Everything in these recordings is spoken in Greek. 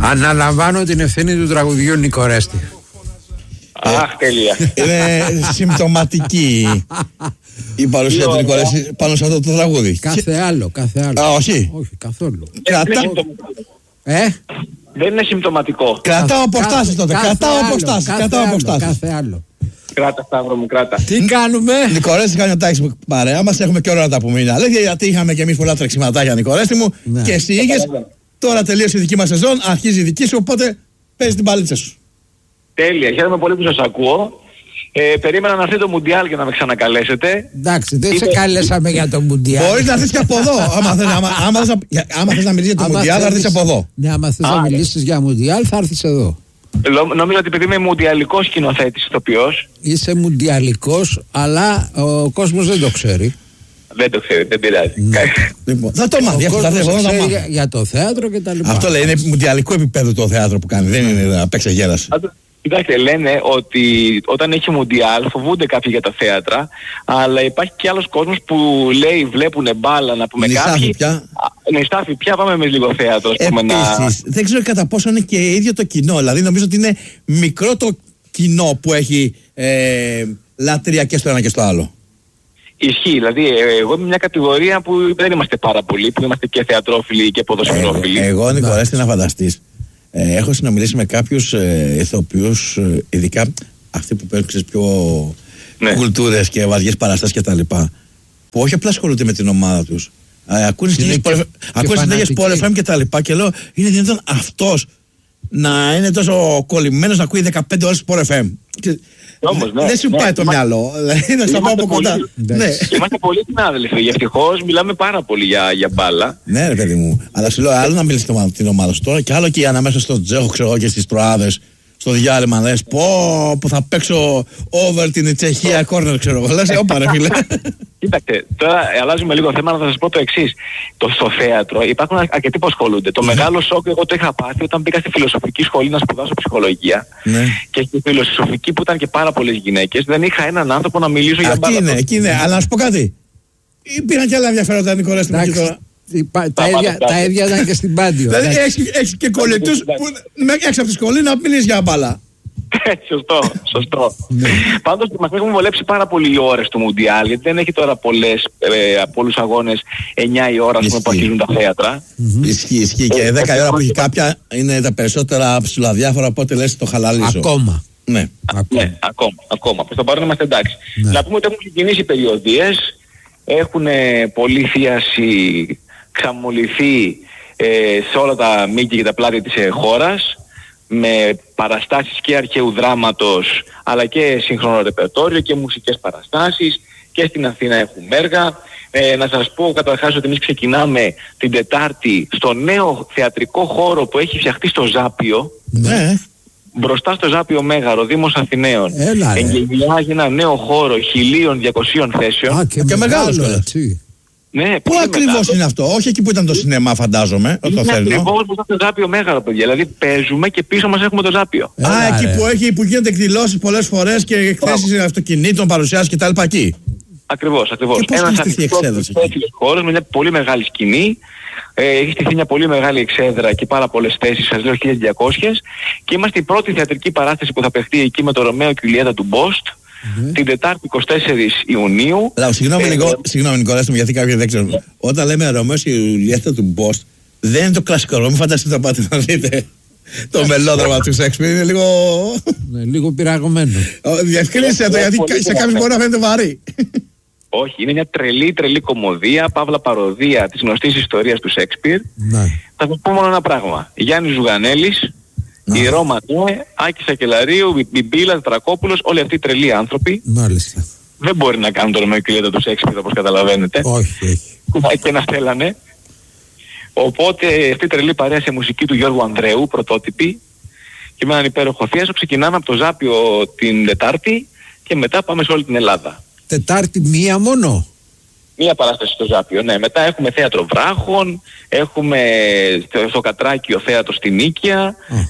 Αναλαμβάνω την ευθύνη του τραγουδιού Νικορέστη. Αχ, τέλεια. Είναι συμπτωματική η παρουσία του Νικορέστη πάνω σε αυτό το τραγούδι. Κάθε άλλο. Όχι. Όχι, καθόλου. Δεν είναι συμπτωματικό. Κρατάω αποστάσεις τότε. Κρατάω αποστάσεις. Κάθε άλλο. Κράτα, Σταύρο μου, κράτα. Τι κάνουμε? Νικορέστη, κάνει τα έχεις παρέα μας. Έχουμε και ώρα να τα πούμε. Είναι αλήθεια, γιατί είχαμε και εμείς πολλά τρεξιματάκια, Νικορέστη μου. Ναι. Και εσύ είχες. Τώρα τελείωσε η δική μας σεζόν. Αρχίζει η δική σου. Οπότε παίζει την παλίτσα σου. Τέλεια. Χαίρομαι πολύ που σας ακούω. Περίμενα να έρθει το Μουντιάλ και να με ξανακαλέσετε. Εντάξει, δεν σε κάλεσαμε για το Μουντιάλ. Μπορείς να έρθεις και από εδώ. Άμα θες να μιλήσεις για το Μουντιάλ, θα έρθεις από εδώ. Ναι, άμα θες να μιλήσεις για Μουντιάλ, θα έρθεις εδώ. Νομίζω ότι επειδή είμαι μουντιαλικός σκηνοθέτης ηθοποιός. Είσαι μουντιαλικός, αλλά ο κόσμος δεν το ξέρει. Δεν το ξέρει, δεν πειράζει. Λοιπόν, θα το μάθει. Για το θέατρο και τα λοιπά. Αυτό λέει, είναι μουντιαλικό επίπεδο το θέατρο που κάνει. Δεν είναι να παίξει γέρας. Κοιτάξτε, λένε ότι όταν έχει Μουντιάλ φοβούνται κάποιοι για τα θέατρα, αλλά υπάρχει και άλλος κόσμος που λέει βλέπουνε μπάλα, να πούμε κάποιοι. Νηστάφη πια, πάμε με λίγο θέατρο. Επίσης, δεν ξέρω κατά πόσο είναι και ίδιο το κοινό. Δηλαδή νομίζω ότι είναι μικρό το κοινό που έχει λατρεία και στο ένα και στο άλλο. Ισχύει, δηλαδή εγώ είμαι μια κατηγορία που δεν είμαστε πάρα πολλοί, που είμαστε και θεατρόφιλοι και ποδοσφαιρόφιλοι. Εγώ, Νικορέστη, να φανταστείς. Έχω συνομιλήσει με κάποιους ηθοποιούς, ειδικά αυτοί που παίρνουν πιο κουλτούρες και βαριές παραστάσεις κτλ. Που όχι απλά ασχολούνται με την ομάδα τους. Ακούνε συνέχειες Sport FM κτλ. Και λέω, είναι δυνατόν αυτός να είναι τόσο κολλημένος να ακούει 15 ώρες Sport FM? Όμως, δεν σου πάει το μυαλό. Να στα πάω από κοντά. Είμαστε πολλοί συνάδελφοι. Ευτυχώς μιλάμε πάρα πολύ για μπάλα. Ναι, ρε παιδί μου. Αλλά σου λέω, άλλο να μιλήσει την ομάδα σου τώρα και άλλο και ανάμεσα στο Τζέχο, ξέρω και στις προάδες. Στο διάλειμμα λες, που θα παίξω over την Τσεχία κόρνερ, ξέρω εγώ. Λες, όπα ρε φίλε. Κοίταξε, τώρα αλλάζουμε λίγο θέμα, να θα σας πω το εξής. Στο θέατρο υπάρχουν αρκετοί που ασχολούνται. Το μεγάλο σοκ εγώ το είχα πάθει όταν πήγα στη φιλοσοφική σχολή να σπουδάσω ψυχολογία. Και στη φιλοσοφική που ήταν και πάρα πολλές γυναίκες, δεν είχα έναν άνθρωπο να μιλήσω για μπάλα. Εκεί είναι, αλλά να σου πω κάτι. Υπήρχαν και άλλα ενδιαφέροντα, Νικορέστη μου, τώρα. Τα ίδια ήταν και στην Πάντιο. Δηλαδή έχεις και κολλητούς που έξω από τη σχολή να μιλήσεις για μπάλα. Σωστό. Πάντως μας έχουν βολέψει πάρα πολύ οι ώρες του Μουντιάλ, γιατί δεν έχει τώρα πολλούς αγώνες 9 η ώρα που αρχίζουν τα θέατρα. Ισχύει και 10 η ώρα που έχει κάποια είναι τα περισσότερα ψηλαδιάφορα, οπότε λες το χαλαλίζω. Ακόμα. Ναι, ακόμα. Προς το παρόν είμαστε εντάξει. Να πούμε ότι έχουν ξεκινήσει οι περιοδίες, έχουν πολλή θίαση ξαμολυθεί σε όλα τα μήκη και τα πλάτη της χώρας, με παραστάσεις και αρχαίου δράματος αλλά και σύγχρονο ρεπερτόριο και μουσικές παραστάσεις, και στην Αθήνα έχουμε έργα. Να σας πω καταρχάς ότι εμείς ξεκινάμε την Τετάρτη στο νέο θεατρικό χώρο που έχει φτιαχτεί στο Ζάπιο. Μπροστά στο Ζάπιο Μέγαρο, Δήμος Αθηναίων. Εγκαινιάζει ένα νέο χώρο 1.200 θέσεων. Και μεγάλος έτσι. Ναι, πού ακριβώς είναι αυτό? Όχι εκεί που ήταν το σινεμά, φαντάζομαι. Είναι ακριβώς μπροστά στο Ζάπιο Μέγαρο, παιδιά. Δηλαδή παίζουμε και πίσω μας έχουμε το Ζάπιο. Εκεί που γίνονται εκδηλώσεις πολλές φορές και εκθέσεις αυτοκινήτων, παρουσιάσεις κτλ. Εκεί. Ακριβώς. Ένας ανοιχτός χώρος με μια πολύ μεγάλη σκηνή. Έχει στηθεί μια πολύ μεγάλη εξέδρα και πάρα πολλές θέσεις, σας λέω 1.200, και είμαστε η πρώτη θεατρική παράσταση που θα παιχτεί εκεί με το Ρωμαίο και Ιουλιέτα του Μπόστ την Τετάρτη 24 Ιουνίου. Συγγνώμη Νικολάστα μου, γιατί κάποιοι δεν ξέρουν. Όταν λέμε Ρωμαίο και Ιουλιέτα του Μπόστ, δεν είναι το κλασικό Ρωμαίο, φανταστείτε να πάτε να δείτε το μελόδραμα του Σέξπιρ, είναι λίγο πειραγμένο. Διευκρίνησε το, γιατί σε κάποιους μπορεί να φαίνεται βαρύ. Όχι, είναι μια τρελή κωμωδία, παύλα παροδία της γνωστής ιστορίας του Σέξπιρ. Θα σας πω μόνο ένα πράγμα. Γιάννης Ζουγανέλης, η Ρώμα Άκης Σακελαρίου, Μπιμπίλα, Τρακόπουλος, όλοι αυτοί οι τρελοί άνθρωποι. Μάλιστα. Δεν μπορεί να κάνουν το Ρωμαίο και Ιουλιέτα του Σέξπιρ, όπως καταλαβαίνετε. Όχι. Και να θέλανε. Οπότε αυτή η τρελή παρέα σε μουσική του Γιώργου Ανδρέου, πρωτότυπη, και με έναν υπέροχο θίασο ξεκινάμε από το Ζάπιο την Τετάρτη και μετά πάμε σε όλη την Ελλάδα. Τετάρτη μία μόνο? Μία παράσταση στο Ζάπιο, ναι. Μετά έχουμε θέατρο Βράχων, έχουμε στο Κατράκιο θέατρο στη Νίκαια,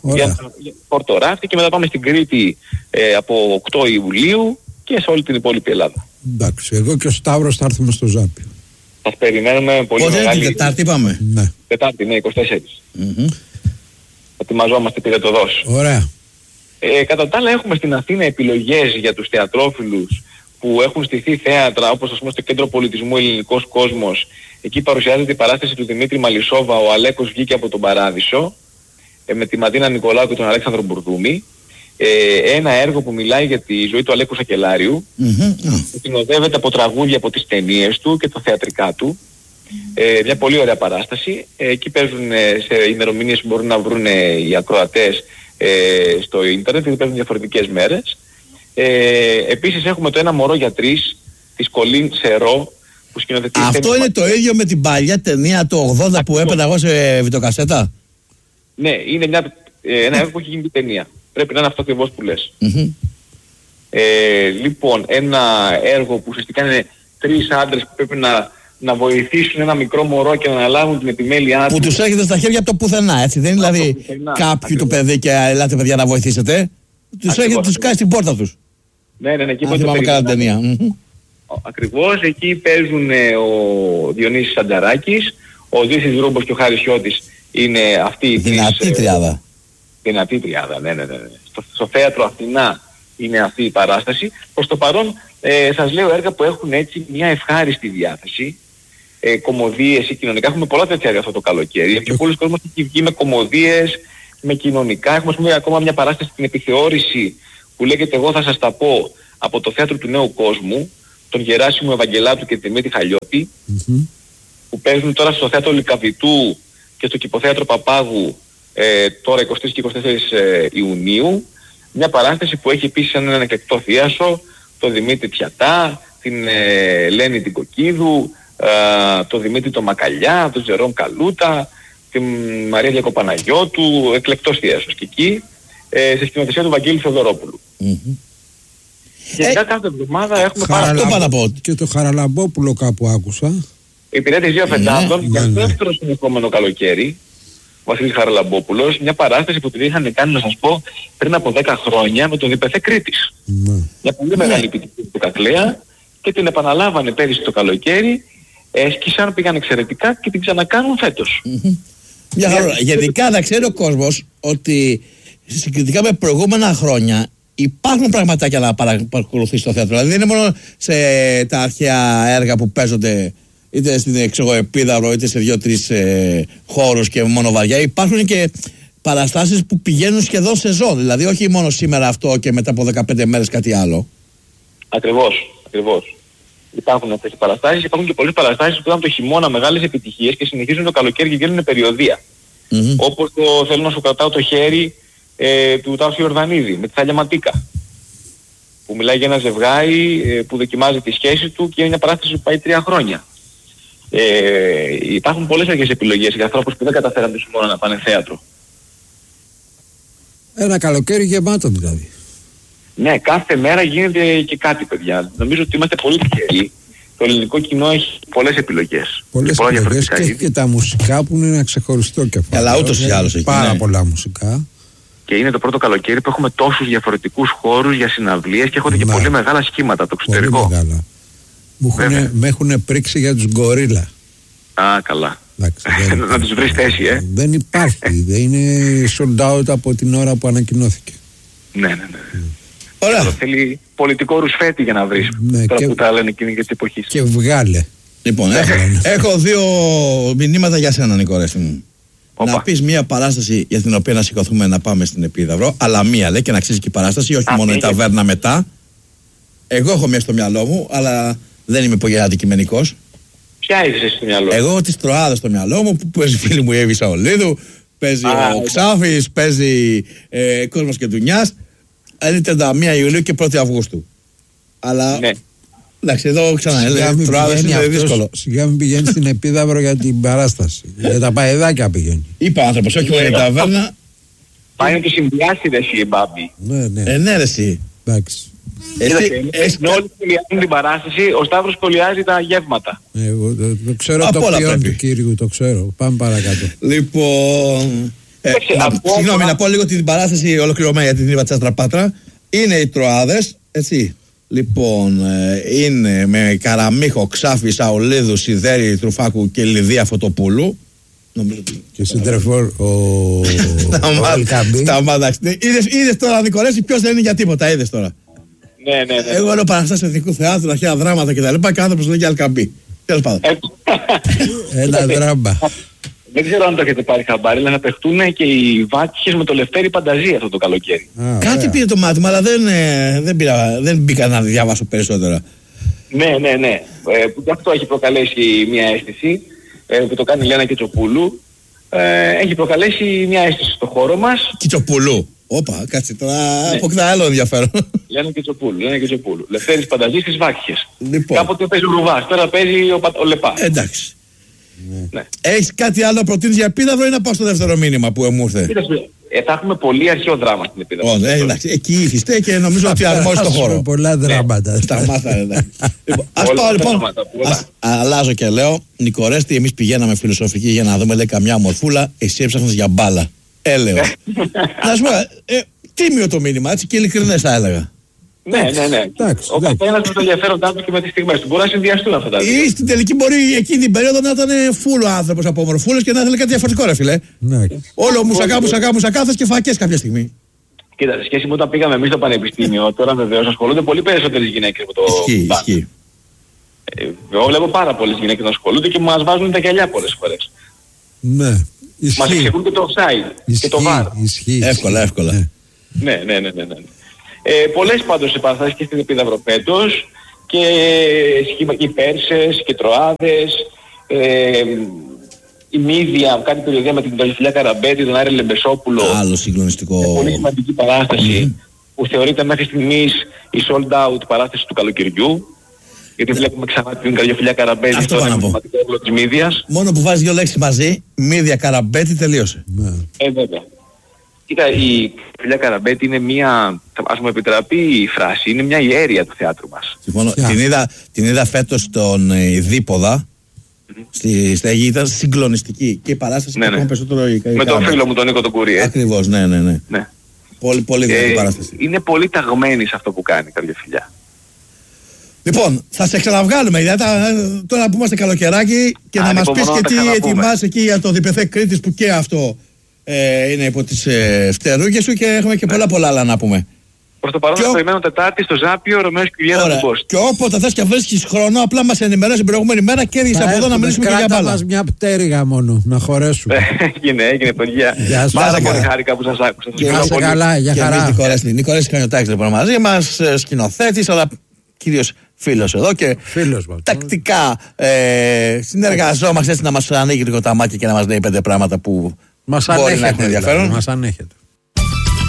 Πορτοράφτη, και μετά πάμε στην Κρήτη από 8 Ιουλίου και σε όλη την υπόλοιπη Ελλάδα. Εντάξει, εγώ και ο Σταύρος θα έρθουμε στο Ζάπιο. Σας περιμένουμε πολύ. Πότε είναι την Τετάρτη είπαμε? Ναι. Τετάρτη, ναι, 24. ετοιμαζόμαστε πυρετοδός. Ωραία. Κατά τα άλλα έχουμε στην Αθήνα επιλογές για τους θεατρόφιλους που έχουν στηθεί θέατρα, όπως ας πούμε στο Κέντρο Πολιτισμού Ελληνικός Κόσμος. Εκεί παρουσιάζεται η παράσταση του Δημήτρη Μαλισσόβα, ο Αλέκος βγήκε από τον Παράδεισο, με τη Μαντίνα Νικολάου και τον Αλέξανδρο Μπουρδούμη. Ένα έργο που μιλάει για τη ζωή του Αλέκου Σακελάριου, που συνοδεύεται από τραγούδια από τις ταινίες του και τα θεατρικά του. Μια πολύ ωραία παράσταση. Εκεί παίζουν σε ημερομηνίες που μπορούν να βρουν οι ακροατές στο ίντερνετ, γιατί παίζουν διαφορετικές μέρες. Επίσης έχουμε το Ένα μωρό για τρεις της Κολίν Σερό, που σκηνοθετεί. Αυτό είναι το ίδιο με την παλιά ταινία του 80 που έπαιρνα εγώ σε βιντεοκασέτα. Ναι, είναι ένα έργο που έχει γίνει την ταινία. Πρέπει να είναι αυτό ακριβώς που λες. Λοιπόν, ένα έργο που ουσιαστικά είναι τρεις άντρες που πρέπει να βοηθήσουν ένα μικρό μωρό και να αναλάβουν την επιμέλειά του. Που τους έχετε στα χέρια από το πουθενά, έτσι. Δεν είναι δηλαδή κάποιοι το παιδί και ελάτε παιδιά να βοηθήσετε. Τους έχετε, τους κάνει στην πόρτα τους. Ναι, εκεί αν θυμάμαι καλά την ταινία. Ακριβώς, εκεί παίζουν ο Διονύσης Σαντζαράκης, ο Δύσης Ρούμπος και ο Χάρης Χιώτης είναι αυτή η δυνατή τριάδα. Δυνατή τριάδα, ναι. Στο θέατρο Αθηνά είναι αυτή η παράσταση. Προς το παρόν σας λέω έργα που έχουν έτσι μια ευχάριστη διάθεση. Κωμωδίες ή κοινωνικά. Έχουμε πολλά τέτοια έργα αυτό το καλοκαίρι. Και πολλοί κόσμος έχει βγει με κωμωδίες, με κοινωνικά. Έχουμε πούμε, ακόμα μια παράσταση στην επιθεώρηση που λέγεται «Εγώ θα σας τα πω» από το Θέατρο του Νέου Κόσμου, τον Γεράσιμο Ευαγγελάτου και τη Δημήτρη Χαλιώτη, που παίζουν τώρα στο Θέατρο Λυκαβητού και στο Κηποθέατρο Παπάγου τώρα 23 και 24 Ιουνίου. Μια παράσταση που έχει επίσης έναν εκλεκτό θίασο, τον Δημήτρη Πιατά, την Ελένη την Κοκκίδου, τον Δημήτρη τον Μακαλιά, τον Τζερόμ Καλούτα, την Μαρία Διακοπαναγιώτου, εκλεκτός θίασος και εκεί, σε σκηνοθεσία του Βαγγέλη Θεοδωρόπουλου. Και κάθε εβδομάδα έχουμε πάρα πολύ. Και το Χαραλαμπόπουλο κάπου άκουσα. Υπηρέτης δύο φετάτων για δεύτερο συνεχόμενο καλοκαίρι, ο Βασίλης Χαραλαμπόπουλος, μια παράσταση που την είχαν κάνει, να σας πω, πριν από 10 χρόνια με τον Διπεθέ Κρήτης. Μια πολύ μεγάλη επιτυχία του Κακλέα και την επαναλάβανε πέρυσι το καλοκαίρι, έσκησαν, πήγαν εξαιρετικά και την ξανακάνουν φέτος. Γενικά να ξέρει ο κόσμος ότι συγκριτικά με προηγούμενα χρόνια υπάρχουν πραγματάκια να παρακολουθεί στο θέατρο. Δηλαδή δεν είναι μόνο σε τα αρχαία έργα που παίζονται είτε στην Επίδαυρο είτε σε 2-3 χώρους και μόνο βαριά. Υπάρχουν και παραστάσεις που πηγαίνουν σχεδόν σεζόν. Δηλαδή όχι μόνο σήμερα αυτό και μετά από 15 μέρες κάτι άλλο. Ακριβώς. Υπάρχουν αυτές οι παραστάσεις. Υπάρχουν και πολλές παραστάσεις που ήταν το χειμώνα μεγάλες επιτυχίες και συνεχίζουν το καλοκαίρι και γίνουν περιοδεία. Όπως το «Θέλω να σου κρατάω το χέρι» του Τάσου Ιορδανίδη με τη Θάλια Ματίκα, που μιλάει για ένα ζευγάρι που δοκιμάζει τη σχέση του και είναι μια παράσταση που πάει 3 χρόνια. Υπάρχουν πολλές τέτοιες επιλογές για ανθρώπους που δεν καταφέραν το χειμώνα να πάνε θέατρο. Ένα καλοκαίρι γεμάτο δηλαδή. Ναι, κάθε μέρα γίνεται και κάτι, παιδιά. Νομίζω ότι είμαστε πολύ τυχεροί. Το ελληνικό κοινό έχει πολλές επιλογές. Πολλές επιλογές και τα μουσικά που είναι ένα ξεχωριστό κεφάλαιο. Καλά, ούτως ή άλλως έχει. Πάρα πολλά μουσικά. Και είναι το πρώτο καλοκαίρι που έχουμε τόσους διαφορετικούς χώρους για συναυλίες και έχονται και πολύ μεγάλα σχήματα το εξωτερικό. Πολύ μεγάλα. Με έχουν πρίξει για τους Γκορίλα. Α, καλά. Να τους βρεις θέση, Δεν υπάρχει. Δεν είναι sold out από την ώρα που ανακοινώθηκε. Ναι. Ωραία. Θέλει πολιτικό ρουσφέτη για να βρεις. Τώρα που τα λένε εκείνη για τις εποχές. Και βγάλε. Λοιπόν, έχω 2 μηνύματα για σένα, Νικόρεση μου. Να πεις μια παράσταση για την οποία να σηκωθούμε να πάμε στην Επίδαυρο, αλλά μία λέει και να αξίζει και η παράσταση, όχι μόνο η ταβέρνα μετά. Εγώ έχω μια στο μυαλό μου, αλλά δεν είμαι πολύ αντικειμενικός. Ποια είσαι στο μυαλό? Εγώ τις Τροάδες στο μυαλό μου, που παίζει φίλη μου η Εύη Σαολίδου, παίζει ο Ξάφης, παίζει Κόσμος και Ντουνιάς. Είναι 31 Ιουλίου και 1η Αυγούστου. Αλλά εντάξει, εδώ ξανά Τροάδες είναι δύσκολο. Σιγά μην πηγαίνει στην Επίδαυρο για την παράσταση. Για τα παεδάκια πηγαίνει. Είπε ο άνθρωπος, όχι για ταβέρνα. Πάει να του συμπιάσει ρε εσύ, Μπάμπη. Ναι ρε εσύ. Εντάξει. Όλοι σχολιάζουν την παράσταση, ο Σταύρος σχολιάζει τα γεύματα. Εγώ το ξέρω το ποιόν του κύριου, το ξέρω. Πάμε παρακάτω. Λοιπόν, συγγνώμη να πω λίγο την παράσταση ολοκληρωμένη γιατί την είπα της Αστραπάτρα. Είναι οι Τροάδες, έτσι. Λοιπόν, είναι με Καραμίχο, Ξάφη, Σαολίδου, Σιδέρη, Τρουφάκου και Λιδία Φωτοπούλου. Και συντρεφόρ ο Σταμάτα. Είδες τώρα, Νικολέση, ποιος δεν είναι για τίποτα, είδες τώρα. Ναι. Εγώ λέω παραστάσεις Εθνικού Θεάτρου, αρχαία δράματα κτλ. Και άνθρωπος λέγει Αλκαμπή. Τέλος πάντων. Ένα δράμα. Δεν ξέρω αν το έχετε πάρει χαμπάρι, αλλά θα παιχτούν και οι Βάτυχες με το Λευτέρη Πανταζή αυτό το καλοκαίρι. Κάτι πήρε το μάθημα, αλλά δεν μπήκα να διαβάσω περισσότερα. Ναι. Αυτό έχει προκαλέσει μια αίσθηση που το κάνει η Λένα Κιτσοπούλου. Έχει προκαλέσει μια αίσθηση στο χώρο μας. Κιτσοπούλου. Όπα, κάτσε τώρα, αποκτά άλλο ενδιαφέρον. Λένα Κιτσοπούλου. Λευτέρης Πανταζής στις Βάτυχες. Λοιπόν. Κάποτε παίζει ο Ρουβάς, τώρα παίζει ο Λεπά. Εντάξει. Ναι. Έχεις κάτι άλλο να προτείνεις για Επίδαυρο ή να πάω στο δεύτερο μήνυμα που μου ήρθε? Θα έχουμε πολύ αρχαίο δράμα στην Επίδαυρο. Εντάξει, εκεί ήθιστε και νομίζω ότι αρμόζει το χώρο. Πολλά δράματα. Σταμάτα, εντάξει. Ας πάω λοιπόν. Αλλάζω και λέω, Νικορέστη, εμείς πηγαίναμε φιλοσοφική για να δούμε, λέει, καμιά μορφούλα, εσύ έψαχνες για μπάλα. Έλεω. Να σου πω, τίμιο το μήνυμα, έτσι, και ειλικρινές θα έλεγα. Ναι. Ο καθένας με το ενδιαφέροντά του και με τις στιγμές του. Μπορεί να συνδυαστούν αυτά τα δύο. Ή στην τελική μπορεί εκείνη την περίοδο να ήταν φούλο άνθρωπος από μορφούλες και να ήθελε κάτι διαφορετικό, ρε φίλε. Όλο μουσακά θες και φακές κάποια στιγμή. Κοίτα, σε σχέση με όταν πήγαμε εμείς στο πανεπιστήμιο, τώρα βεβαίως ασχολούνται πολύ περισσότερες γυναίκες με το Ισχύει. Εγώ βλέπω πάρα πολλές γυναίκες να ασχολούνται και μας βάζουν τα γυαλιά πολλές φορές. Ναι. Μας εξηγούν και το offside και το VAR. Εύκολα. Ναι. Πολλές πάντως σε παραστάσεις και στην Επίδαυρο φέτος και οι Πέρσες και Τροάδες, η Μύδια, κάνει περιοδία με την Ταγιφιλιά Καραμπέτη, τον Άρη Λεμπεσόπουλο. Άλλο συγκλονιστικό. Πολύ σημαντική παράσταση που θεωρείται μέχρι στιγμής η sold out παράσταση του καλοκαιριού. Γιατί βλέπουμε ξανά την Ταγιφιλιά Καραμπέτη στο εμβληματικό ρόλο της Μύδιας. Μόνο που βάζει δύο λέξεις μαζί, Μύδια Καραμπέτη, τελείωσε. Βέβαια. Κοίτα, η Φιλιά Καραμπέτη είναι μια, ας μου επιτραπεί η φράση, είναι μια ιέρια του θεάτρου μας. Συμφωνώ. Την είδα φέτος στον Δίποδα, στη Στέγη, ήταν συγκλονιστική και η παράσταση ήταν ακόμα περισσότερο. Με τον φίλο μου τον Νίκο τον Κουρί. Ακριβώς, ναι. Πολύ δυνατή παράσταση. Είναι πολύ ταγμένη σε αυτό που κάνει κάποια Φιλιά. Λοιπόν, θα σε ξαναβγάλουμε, τώρα που είμαστε καλοκαιράκι και να μας πεις και τι ετοιμάσαι εκεί για το Διπεθέ Κρήτης που και αυτό είναι υπό τις φτερούγες σου και έχουμε και πολλά άλλα να πούμε. Προς το παρόν θα περιμένω Τετάρτη στο Ζάπιο, Ρωμαίος και Ηλιάνα του Μπόστ. Και όποτε θες και βρίσκεις χρόνο, απλά μας ενημερώσεις την προηγούμενη μέρα και έρχεσαι από εδώ να μιλήσουμε και για μπάλα. Κράτα μας μια πτέρυγα μόνο, να χορέσουμε. Έγινε παιδιά. Πάρα πολύ χάρηκα που σας άκουσα. Να είσαι καλά, για χαρά. Νικόλας Κανιωτάκης λοιπόν μαζί μας, σκηνοθέτης, αλλά κυρίως φίλος εδώ και τακτικά συνεργαζόμαστε έτσι να μας ανοίγει λίγο τα μάτια και να μας λέει 5 πράγματα που μπορεί να έχουν ενδιαφέρον. Μας ανέχεται.